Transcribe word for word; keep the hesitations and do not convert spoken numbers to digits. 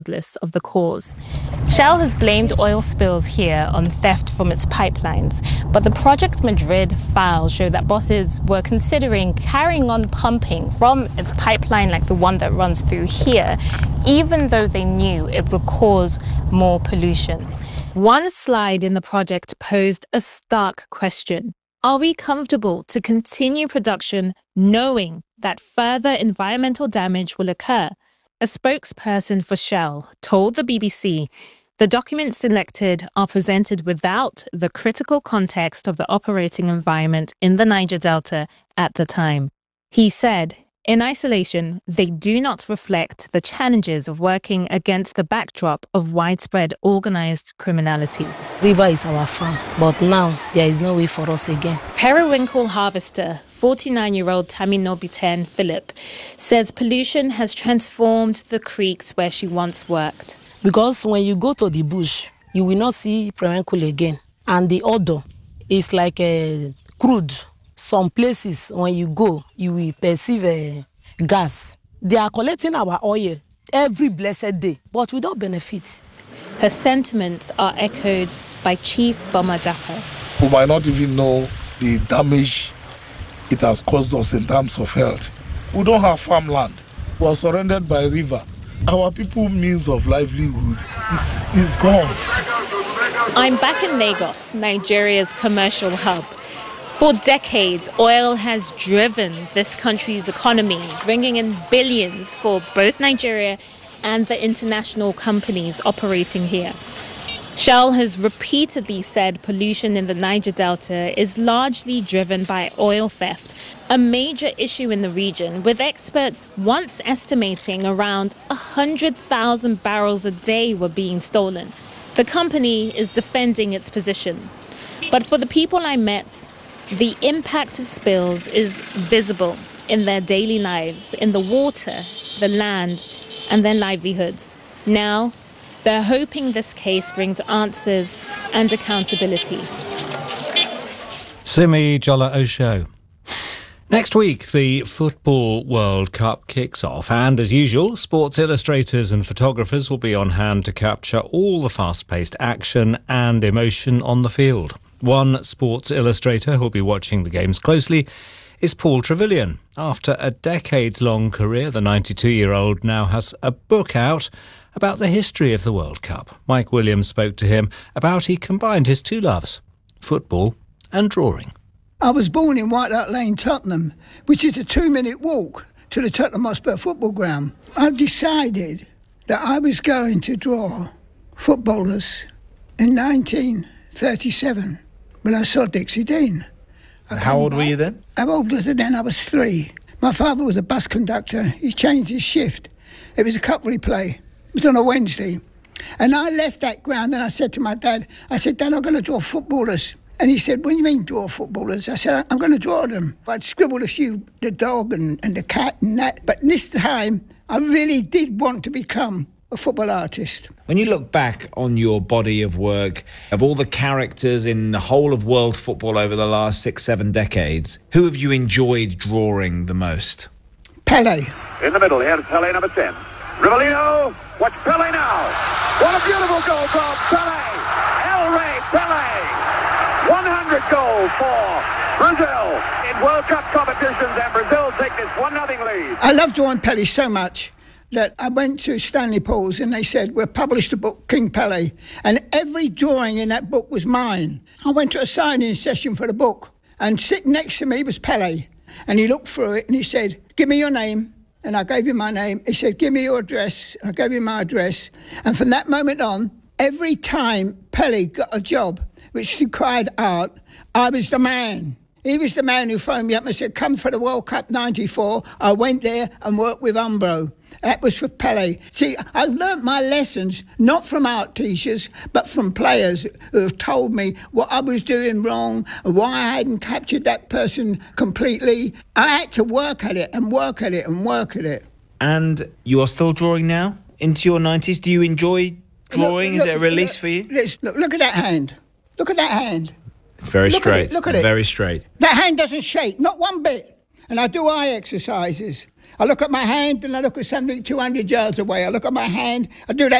regardless of the cause. Shell has blamed oil spills here on theft from its pipelines, but the Project Madrid files show that bosses were considering carrying on pumping from its pipeline like the one that runs through here, even though they knew it would cause more pollution. One slide in the project posed a stark question. Are we comfortable to continue production knowing that further environmental damage will occur? A spokesperson for Shell told the B B C the documents selected are presented without the critical context of the operating environment in the Niger Delta at the time. He said, in isolation, they do not reflect the challenges of working against the backdrop of widespread organized criminality. River is our farm, but now there is no way for us again. Periwinkle harvester, forty-nine-year-old Taminobiten Philip, says pollution has transformed the creeks where she once worked. Because when you go to the bush, you will not see periwinkle again. And the odor is like a crude. Some places, when you go, you will perceive a gas. They are collecting our oil every blessed day, but without benefit. Her sentiments are echoed by Chief Boma Dapa. We might not even know the damage it has caused us in terms of health. We don't have farmland. We are surrounded by a river. Our people's means of livelihood is, is gone. I'm back in Lagos, Nigeria's commercial hub. For decades, oil has driven this country's economy, bringing in billions for both Nigeria and the international companies operating here. Shell has repeatedly said pollution in the Niger Delta is largely driven by oil theft, a major issue in the region, with experts once estimating around one hundred thousand barrels a day were being stolen. The company is defending its position. But for the people I met, the impact of spills is visible in their daily lives, in the water, the land, and their livelihoods. Now, they're hoping this case brings answers and accountability. Simi Jola Osho. Next week, the Football World Cup kicks off, and as usual, sports illustrators and photographers will be on hand to capture all the fast-paced action and emotion on the field. One sports illustrator who'll be watching the games closely is Paul Trevelyan. After a decades-long career, the ninety-two-year-old now has a book out about the history of the World Cup. Mike Williams spoke to him about he combined his two loves, football and drawing. I was born in White Hart Lane, Tottenham, which is a two-minute walk to the Tottenham Hotspur football ground. I decided that I was going to draw footballers in nineteen thirty-seven. When I saw Dixie Dean. How old were you then? How old was I then? I was three. My father was a bus conductor. He changed his shift. It was a cutlery play. It was on a Wednesday. And I left that ground and I said to my dad, I said, Dad, I'm going to draw footballers. And he said, what do you mean draw footballers? I said, I'm going to draw them. I'd scribbled a few, the dog and, and the cat and that. But this time, I really did want to become a football artist. When you look back on your body of work, of all the characters in the whole of world football over the last six, seven decades, who have you enjoyed drawing the most? Pele. In the middle, here's Pele, number ten. Rivellino, watch Pele now. What a beautiful goal from Pele. El Rey Pele. one hundred goals for Brazil in World Cup competitions, and Brazil take this one nothing lead. I love drawing Pele so much that I went to Stanley Paul's and they said, we've published a book, King Pele, and every drawing in that book was mine. I went to a signing session for the book, and sitting next to me was Pele, and he looked through it and he said, give me your name, and I gave him my name. He said, give me your address, and I gave him my address, and from that moment on, every time Pele got a job which required art, I was the man. He was the man who phoned me up and said, come for the World Cup ninety-four. I went there and worked with Umbro. That was for Pele. See, I've learnt my lessons not from art teachers, but from players who have told me what I was doing wrong, why I hadn't captured that person completely. I had to work at it and work at it and work at it. And you are still drawing now, into your nineties? Do you enjoy drawing? Look, look, Is it a release look, for you? Look, look at that hand. Look at that hand. It's very look straight. At it, look at it. Very straight. That hand doesn't shake, not one bit. And I do eye exercises. I look at my hand and I look at something two hundred yards away. I look at my hand, I do that